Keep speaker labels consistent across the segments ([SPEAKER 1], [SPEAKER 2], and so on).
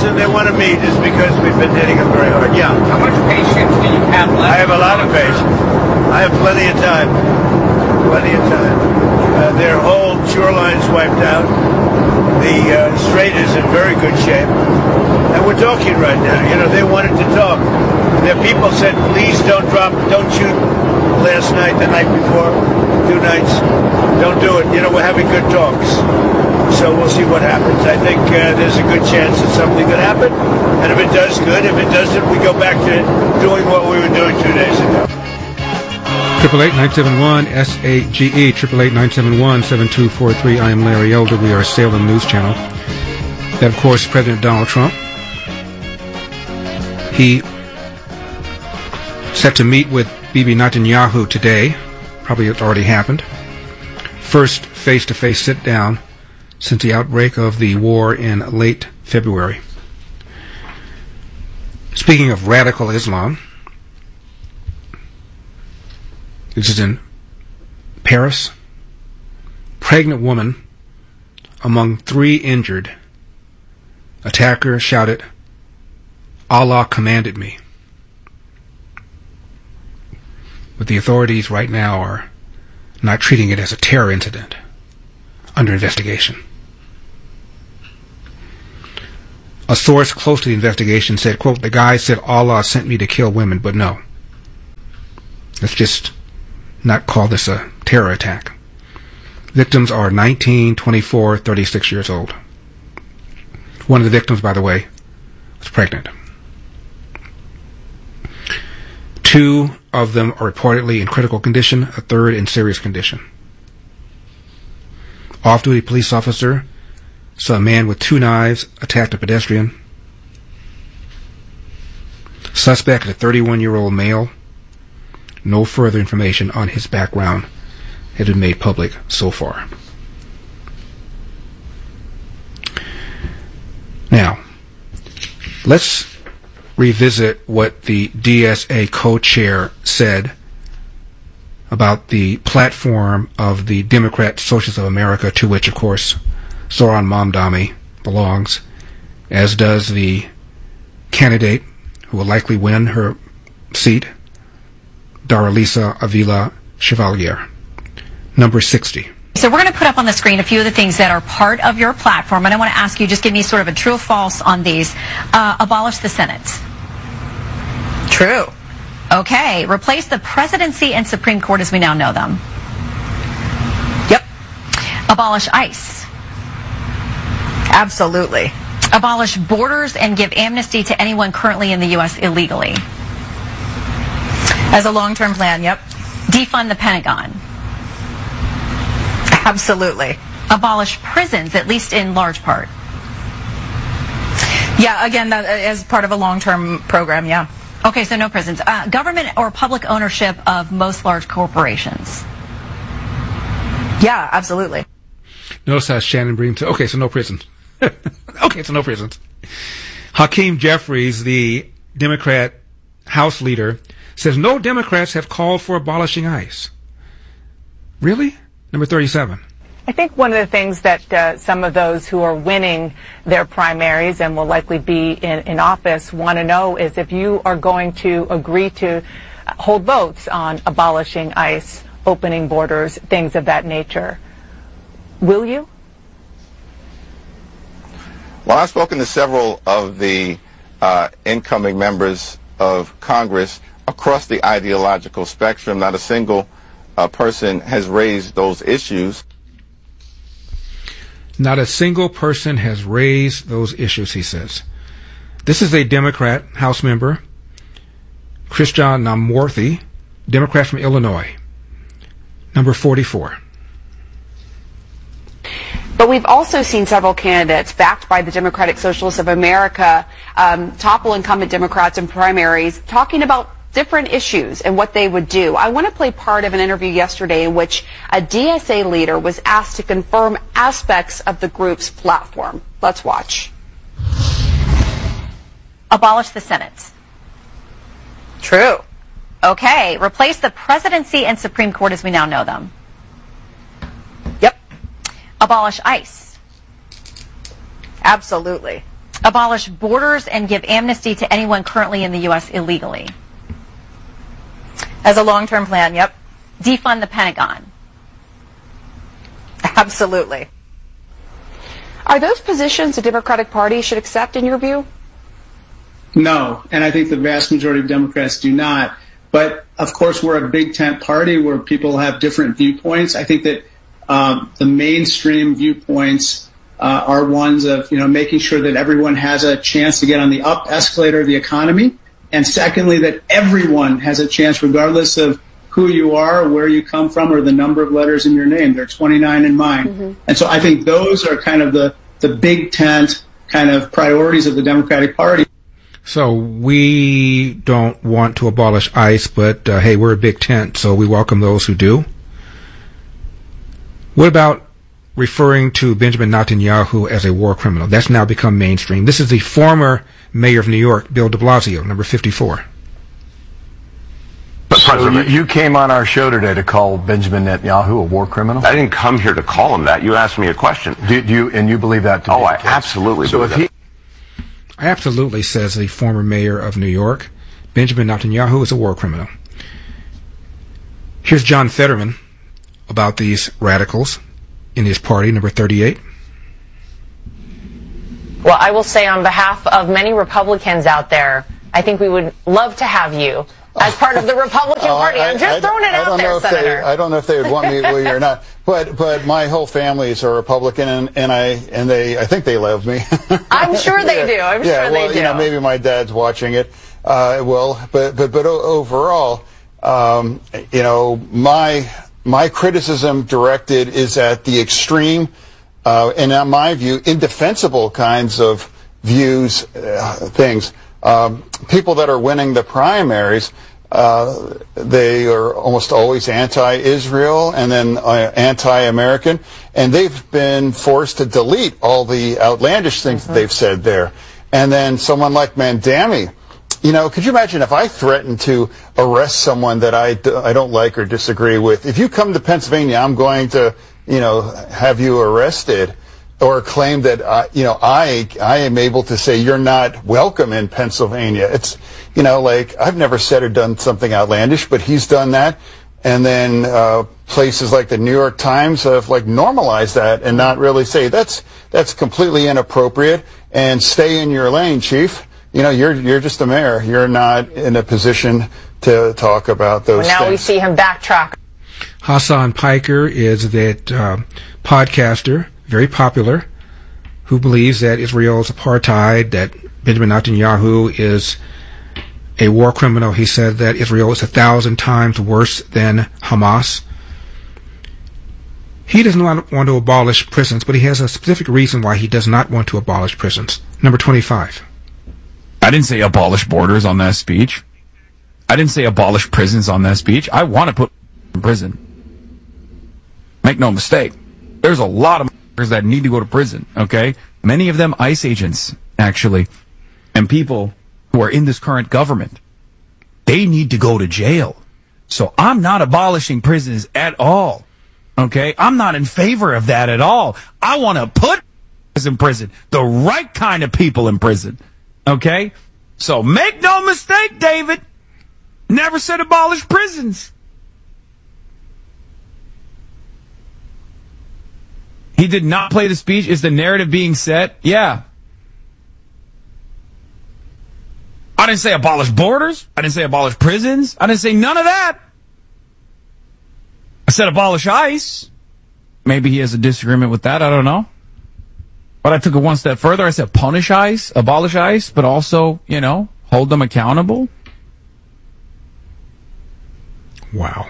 [SPEAKER 1] reason they want to meet is because we've been hitting them very hard. Yeah.
[SPEAKER 2] How much patience do you have left?
[SPEAKER 1] I have a lot of patience. I have plenty of time. Plenty of time. Their whole shoreline's wiped out. The strait is in very good shape. And we're talking right now. You know, they wanted to talk. Their people said, please don't shoot last night, the night before, 2 nights. Don't do it. You know, we're having good talks. So we'll see what happens. I think there's a good chance that something could happen. And if it does, good. If it doesn't, we go back to doing what we were doing 2 days ago.
[SPEAKER 3] 888-971-SAGE, 888-971-7243. I am Larry Elder. We are Salem News Channel. That, of course, President Donald Trump. He set to meet with Bibi Netanyahu today. Probably it's already happened. First face-to-face sit-down since the outbreak of the war in late February. Speaking of radical Islam, this is in Paris. Pregnant woman among 3 injured. Attacker shouted, "Allah commanded me." But the authorities right now are not treating it as a terror incident, under investigation. A source close to the investigation said, quote, "The guy said Allah sent me to kill women, but no. Let's just not call this a terror attack." Victims are 19, 24, 36 years old. One of the victims, by the way, was pregnant. 2 of them are reportedly in critical condition, a third in serious condition. Off-duty police officer saw a man with 2 knives attacked a pedestrian. Suspect is a 31-year-old male. No further information on his background has been made public so far. Now, let's revisit what the DSA co-chair said about the platform of the Democrat Socialists of America, to which, of course, Zohran Mamdani belongs, as does the candidate who will likely win her seat, Daralisa Avila Chevalier, number 60.
[SPEAKER 4] So we're going to put up on the screen a few of the things that are part of your platform, and I want to ask you, just give me sort of a true or false on these. Abolish the Senate.
[SPEAKER 5] True.
[SPEAKER 4] Okay. Replace the presidency and Supreme Court as we now know them.
[SPEAKER 5] Yep.
[SPEAKER 4] Abolish ICE.
[SPEAKER 5] Absolutely.
[SPEAKER 4] Abolish borders and give amnesty to anyone currently in the U.S. illegally.
[SPEAKER 5] As a long-term plan, yep.
[SPEAKER 4] Defund the Pentagon.
[SPEAKER 5] Absolutely.
[SPEAKER 4] Abolish prisons, at least in large part.
[SPEAKER 5] Yeah, again, that as part of a long-term program, yeah.
[SPEAKER 4] Okay, so no prisons. Government or public ownership of most large corporations.
[SPEAKER 5] Yeah, absolutely.
[SPEAKER 3] Notice how Shannon Bream said, okay, so no prisons. Okay, so no prisons. Hakeem Jeffries, the Democrat House leader, says no Democrats have called for abolishing ICE. Really? Number 37.
[SPEAKER 6] I think one of the things that some of those who are winning their primaries and will likely be in office want to know is if you are going to agree to hold votes on abolishing ICE, opening borders, things of that nature. Will you?
[SPEAKER 7] Well, I've spoken to several of the incoming members of Congress across the ideological spectrum. Not a single person has raised those issues.
[SPEAKER 3] Not a single person has raised those issues, he says. This is a Democrat House member, Christian Namworthy, Democrat from Illinois, number 44.
[SPEAKER 8] But we've also seen several candidates backed by the Democratic Socialists of America topple incumbent Democrats in primaries, talking about different issues and what they would do. I want to play part of an interview yesterday in which a DSA leader was asked to confirm aspects of the group's platform. Let's watch.
[SPEAKER 4] Abolish the Senate.
[SPEAKER 5] True.
[SPEAKER 4] Okay. Replace the presidency and Supreme Court as we now know them.
[SPEAKER 5] Yep.
[SPEAKER 4] Abolish ICE.
[SPEAKER 5] Absolutely.
[SPEAKER 4] Abolish borders and give amnesty to anyone currently in the U.S. illegally.
[SPEAKER 5] As a long-term plan, yep.
[SPEAKER 4] Defund the Pentagon.
[SPEAKER 5] Absolutely.
[SPEAKER 8] Are those positions the Democratic Party should accept, in your view?
[SPEAKER 9] No, and I think the vast majority of Democrats do not. But, of course, we're a big tent party where people have different viewpoints. I think that the mainstream viewpoints are ones of, making sure that everyone has a chance to get on the up escalator of the economy. And secondly, that everyone has a chance, regardless of who you are, or where you come from, or the number of letters in your name. There are 29 in mine. Mm-hmm. And so I think those are kind of the big tent kind of priorities of the Democratic Party.
[SPEAKER 3] So we don't want to abolish ICE, but hey, we're a big tent, so we welcome those who do. What about referring to Benjamin Netanyahu as a war criminal? That's now become mainstream. This is the former mayor of New York, Bill de Blasio, number 54.
[SPEAKER 10] So you came on our show today to call Benjamin Netanyahu a war criminal?
[SPEAKER 11] I didn't come here to call him that. You asked me a question.
[SPEAKER 10] Do you believe that to be the case?
[SPEAKER 11] Absolutely believe that.
[SPEAKER 3] Absolutely, says the former mayor of New York, Benjamin Netanyahu is a war criminal. Here's John Fetterman about these radicals in his party, number 38.
[SPEAKER 12] Well, I will say on behalf of many Republicans out there, I think we would love to have you as part of the Republican Party. I'm just throwing it out there, Senator.
[SPEAKER 13] I don't know if they would want me or not, but my whole family is a Republican, and I think they love me.
[SPEAKER 12] I'm sure they do. I'm sure they do.
[SPEAKER 13] Maybe my dad's watching it. But overall, my criticism directed is at the extreme, and in my view, indefensible kinds of views, things. People that are winning the primaries, they are almost always anti-Israel and then anti-American, and they've been forced to delete all the outlandish things that they've said there. And then someone like Mandami, could you imagine if I threatened to arrest someone that I don't like or disagree with? If you come to Pennsylvania, I'm going to, have you arrested. Or claim that, I am able to say you're not welcome in Pennsylvania. It's, I've never said or done something outlandish, but he's done that. And then places like the New York Times have normalized that and not really say that's completely inappropriate and stay in your lane, chief. You're just a mayor. You're not in a position to talk about those things.
[SPEAKER 12] Now we see him backtrack.
[SPEAKER 3] Hassan Piker is that podcaster, very popular, who believes that Israel is apartheid, that Benjamin Netanyahu is a war criminal. He said that Israel is 1,000 times worse than Hamas. He does not want to abolish prisons, but he has a specific reason why he does not want to abolish prisons. Number 25.
[SPEAKER 14] I didn't say abolish borders on that speech. I didn't say abolish prisons on that speech. I want to put in prison. Make no mistake. There's a lot of that need to go to prison, okay? Many of them ICE agents, actually, and people who are in this current government. They need to go to jail. So I'm not abolishing prisons at all, okay? I'm not in favor of that at all. I want to put in prison, the right kind of people in prison, okay? So make no mistake, David, never said abolish prisons. He did not play the speech. Is the narrative being set? Yeah. I didn't say abolish borders. I didn't say abolish prisons. I didn't say none of that. I said abolish ICE. Maybe he has a disagreement with that. I don't know. But I took it one step further. I said punish ICE, abolish ICE, but also, hold them accountable.
[SPEAKER 3] Wow.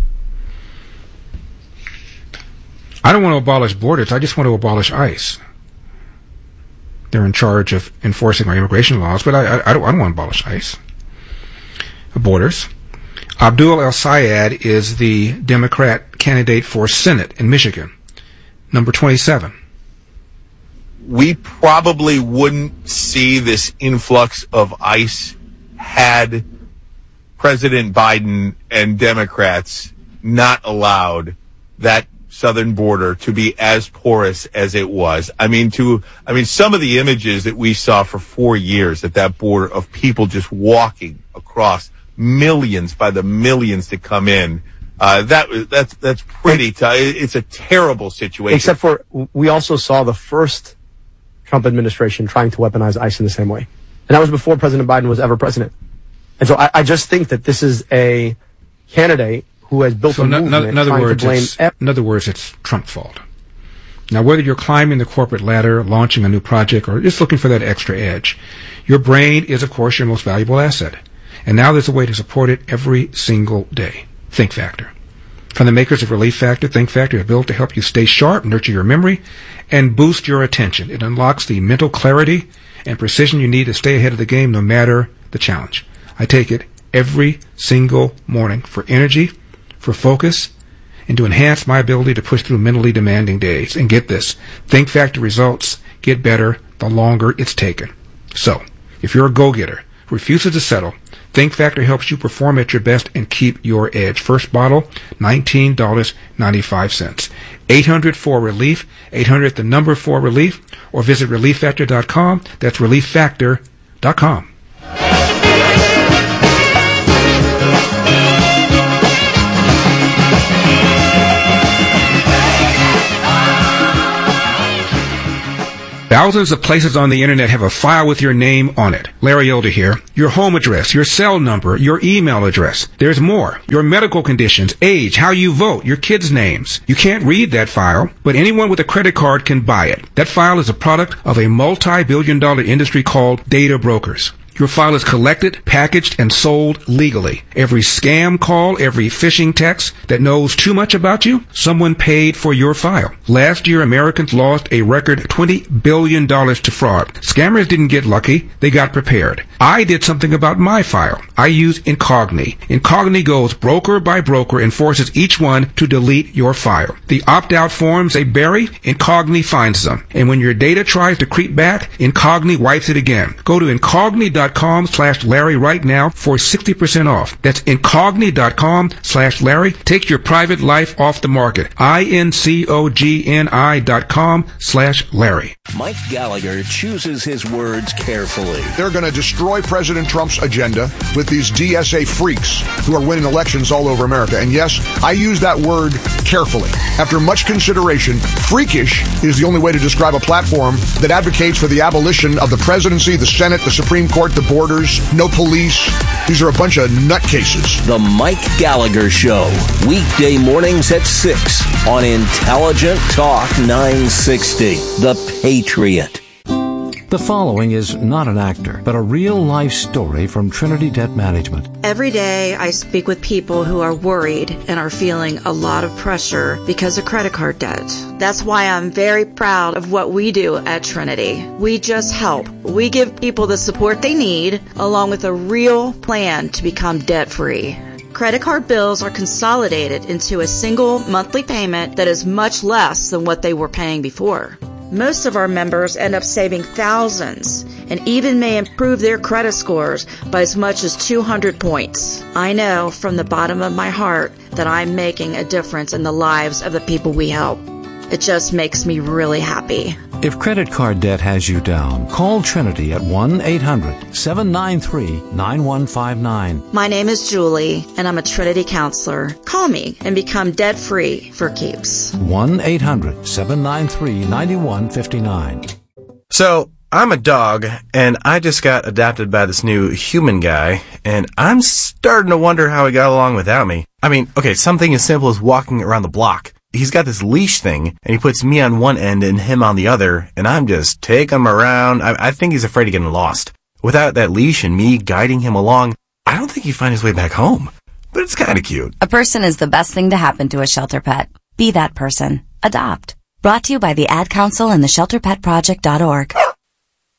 [SPEAKER 3] I don't want to abolish borders. I just want to abolish ICE. They're in charge of enforcing our immigration laws, but I don't want to abolish ICE. Borders. Abdul El-Sayed is the Democrat candidate for Senate in Michigan, number 27.
[SPEAKER 15] We probably wouldn't see this influx of ICE had President Biden and Democrats not allowed that southern border to be as porous as it was. I mean, some of the images that we saw for 4 years at that border of people just walking across, millions by the millions to come in. That's pretty tough. It's a terrible situation.
[SPEAKER 16] Except for, we also saw the first Trump administration trying to weaponize ICE in the same way. And that was before President Biden was ever president. And so I just think that this is a candidate who has built a movement
[SPEAKER 3] in other
[SPEAKER 16] trying to blame...
[SPEAKER 3] In other words, it's Trump's fault. Now, whether you're climbing the corporate ladder, launching a new project, or just looking for that extra edge, your brain is, of course, your most valuable asset. And now there's a way to support it every single day. Think Factor. From the makers of Relief Factor, Think Factor is built to help you stay sharp, nurture your memory, and boost your attention. It unlocks the mental clarity and precision you need to stay ahead of the game no matter the challenge. I take it every single morning for energy, for focus, and to enhance my ability to push through mentally demanding days. And get this, Think Factor results get better the longer it's taken. So, if you're a go-getter who refuses to settle, Think Factor helps you perform at your best and keep your edge. First bottle, $19.95. 800-4-RELIEF, 800-4-RELIEF, or visit ReliefFactor.com. That's ReliefFactor.com. Thousands of places on the internet have a file with your name on it. Larry Elder here. Your home address, your cell number, your email address. There's more. Your medical conditions, age, how you vote, your kids' names. You can't read that file, but anyone with a credit card can buy it. That file is a product of a multi-billion-dollar industry called data brokers. Your file is collected, packaged, and sold legally. Every scam call, every phishing text that knows too much about you, someone paid for your file. Last year, Americans lost a record $20 billion to fraud. Scammers didn't get lucky. They got prepared. I did something about my file. I use Incogni. Incogni goes broker by broker and forces each one to delete your file. The opt-out forms they bury, Incogni finds them. And when your data tries to creep back, Incogni wipes it again. Go to Incogni.com/Larry right now for 60% off. That's Incogni.com/Larry. Take your private life off the market. Incogni.com/Larry.
[SPEAKER 17] Mike Gallagher chooses his words carefully.
[SPEAKER 18] They're going to destroy President Trump's agenda with these DSA freaks who are winning elections all over America. And yes, I use that word carefully. After much consideration, freakish is the only way to describe a platform that advocates for the abolition of the presidency, the Senate, the Supreme Court, the borders, no police. These are a bunch of nutcases.
[SPEAKER 17] The Mike Gallagher Show, weekday mornings at 6 on Intelligent Talk 960, The Patriot.
[SPEAKER 19] The following is not an actor, but a real-life story from Trinity Debt Management.
[SPEAKER 20] Every day I speak with people who are worried and are feeling a lot of pressure because of credit card debt. That's why I'm very proud of what we do at Trinity. We just help. We give people the support they need, along with a real plan to become debt-free. Credit card bills are consolidated into a single monthly payment that is much less than what they were paying before. Most of our members end up saving thousands and even may improve their credit scores by as much as 200 points. I know from the bottom of my heart that I'm making a difference in the lives of the people we help. It just makes me really happy.
[SPEAKER 19] If credit card debt has you down, call Trinity at 1-800-793-9159.
[SPEAKER 20] My name is Julie, and I'm a Trinity counselor. Call me and become debt-free for keeps.
[SPEAKER 19] 1-800-793-9159.
[SPEAKER 21] So, I'm a dog, and I just got adopted by this new human guy, and I'm starting to wonder how he got along without me. I mean, okay, something as simple as walking around the block. He's got this leash thing, and he puts me on one end and him on the other, and I'm just taking him around. I think he's afraid of getting lost. Without that leash and me guiding him along, I don't think he'd find his way back home. But it's kind of cute.
[SPEAKER 22] A person is the best thing to happen to a shelter pet. Be that person. Adopt. Brought to you by the Ad Council and the ShelterPetProject.org.